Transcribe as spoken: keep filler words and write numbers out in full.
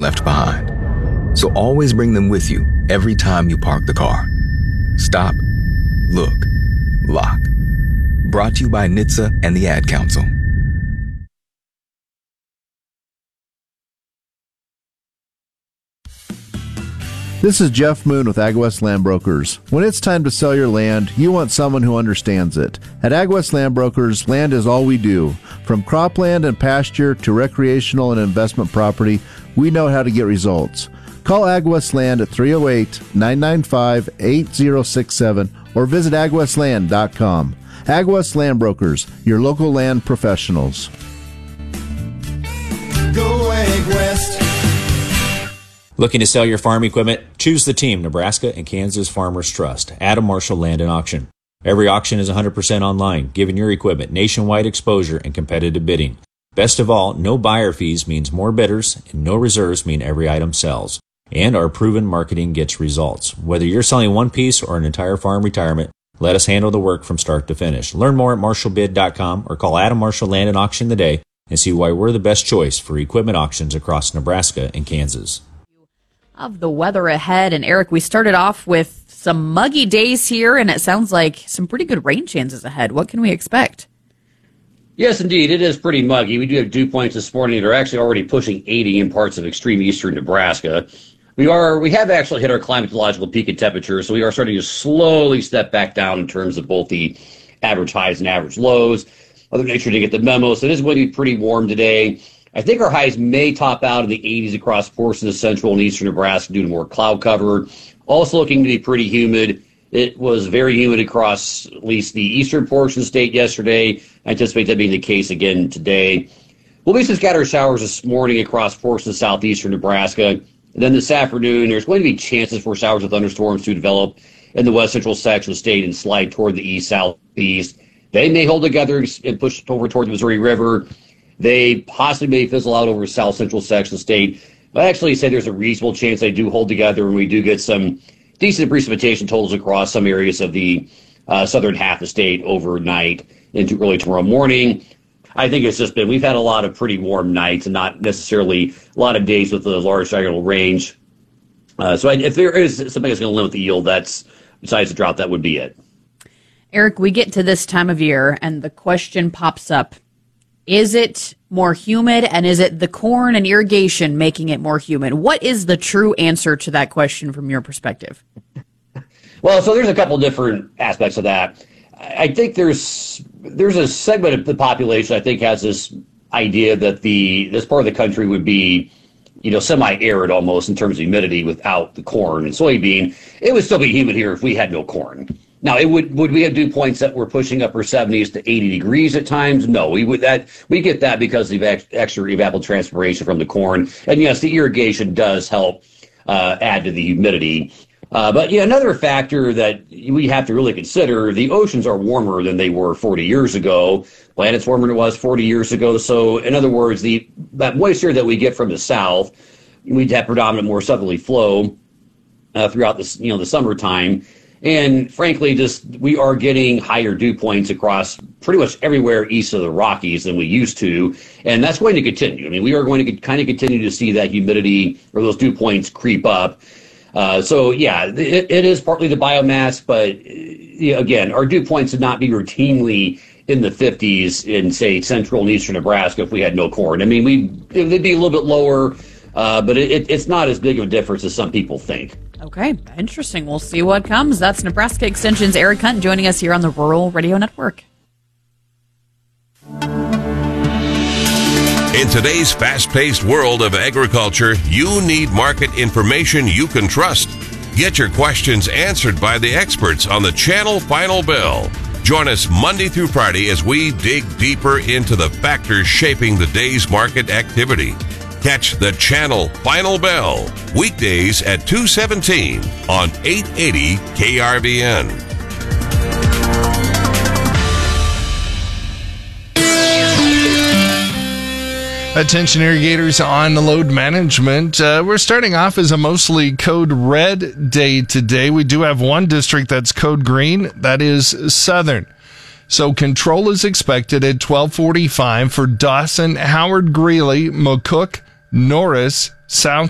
left behind. So always bring them with you every time you park the car. Stop, look, lock. Brought to you by N H T S A and the Ad Council. This is Jeff Moon with AgWest Land Brokers. When it's time to sell your land, you want someone who understands it. At AgWest Land Brokers, land is all we do. From cropland and pasture to recreational and investment property, we know how to get results. Call AgWest Land at three oh eight, nine nine five, eight oh six seven or visit ag west land dot com. AgWest Land Brokers, your local land professionals. Go AgWest. Looking to sell your farm equipment? Choose the team, Nebraska and Kansas Farmers Trust. Adam Marshall Land and Auction. Every auction is one hundred percent online, giving your equipment nationwide exposure and competitive bidding. Best of all, no buyer fees means more bidders, and no reserves mean every item sells. And our proven marketing gets results. Whether you're selling one piece or an entire farm retirement, let us handle the work from start to finish. Learn more at marshall bid dot com or call Adam Marshall Land and Auction today and see why we're the best choice for equipment auctions across Nebraska and Kansas. Of the weather ahead. And Eric, we started off with some muggy days here, and it sounds like some pretty good rain chances ahead. What can we expect? Yes, indeed. It is pretty muggy. We do have dew points this morning that are actually already pushing eighty in parts of extreme eastern Nebraska. We are we have actually hit our climatological peak in temperature, so we are starting to slowly step back down in terms of both the average highs and average lows. Mother Nature did get the memo, so it is going to be pretty warm today. I think our highs may top out in the eighties across portions of central and eastern Nebraska due to more cloud cover. Also looking to be pretty humid. It was very humid across at least the eastern portion of the state yesterday. I anticipate that being the case again today. We'll be some scattered showers this morning across portions of southeastern Nebraska. And then this afternoon, there's going to be chances for showers with thunderstorms to develop in the west central section of the state and slide toward the east southeast. They may hold together and push over toward the Missouri River. They possibly may fizzle out over south central section of the state. But I actually say there's a reasonable chance they do hold together, and we do get some decent precipitation totals across some areas of the uh, southern half of the state overnight into early tomorrow morning. I think it's just been, we've had a lot of pretty warm nights and not necessarily a lot of days with a large diagonal range. Uh, so I, if there is something that's going to limit the yield, that's, besides the drought, that would be it. Eric, we get to this time of year, and the question pops up. Is it more humid, and is it the corn and irrigation making it more humid? What is the true answer to that question from your perspective? Well, so there's a couple different aspects of that. I think there's there's a segment of the population I think has this idea that the this part of the country would be, you know, semi-arid almost in terms of humidity without the corn and soybean. It would still be humid here if we had no corn. Now, it would would we have dew points that were pushing upper seventies to eighty degrees at times? No, we would that we get that because of the extra evapotranspiration from the corn. And yes, the irrigation does help uh, add to the humidity. Uh, but yeah, another factor that we have to really consider: the oceans are warmer than they were forty years ago. Planet's warmer than it was forty years ago. So, in other words, the that moisture that we get from the south, we'd have predominant more southerly flow uh, throughout this, you know, the summertime. And frankly, just we are getting higher dew points across pretty much everywhere east of the Rockies than we used to. And that's going to continue. I mean, we are going to kind of continue to see that humidity or those dew points creep up. Uh, so, yeah, it, it is partly the biomass. But you know, again, our dew points would not be routinely in the fifties in, say, central and eastern Nebraska if we had no corn. I mean, we they'd be a little bit lower, uh, but it, it's not as big of a difference as some people think. Okay, interesting. We'll see what comes. That's Nebraska Extension's Eric Hunt joining us here on the Rural Radio Network. In today's fast-paced world of agriculture, you need market information you can trust. Get your questions answered by the experts on the Channel Final Bell. Join us Monday through Friday as we dig deeper into the factors shaping the day's market activity. Catch the Channel Final Bell weekdays at two seventeen on eight eighty K R V N. Attention irrigators on load management. Uh, we're starting off as a mostly code red day today. We do have one district that's code green. That is Southern. So control is expected at twelve forty-five for Dawson, Howard Greeley, McCook, Norris, South